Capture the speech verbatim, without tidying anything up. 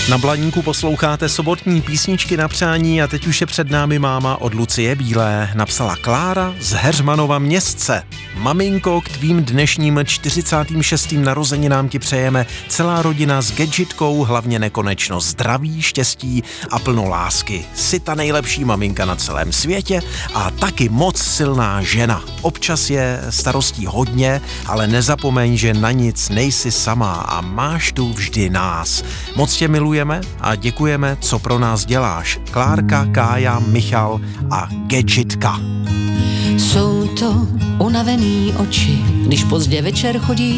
Na Blaníku posloucháte sobotní písničky na přání a teď už je před námi máma od Lucie Bílé. Napsala Klára z Heřmanova Městce. Maminko, k tvým dnešním čtyřicátým šestým narozeninám ti přejeme celá rodina s gadgetkou, hlavně nekonečno zdraví, štěstí a plno lásky. Jsi ta nejlepší maminka na celém světě a taky moc silná žena. Občas je starostí hodně, ale nezapomeň, že na nic nejsi sama a máš tu vždy nás. Moc tě milujeme a děkujeme, co pro nás děláš. Klárka, Kája, Michal a gadgetka. Jsou to unavený oči, když pozdě večer chodí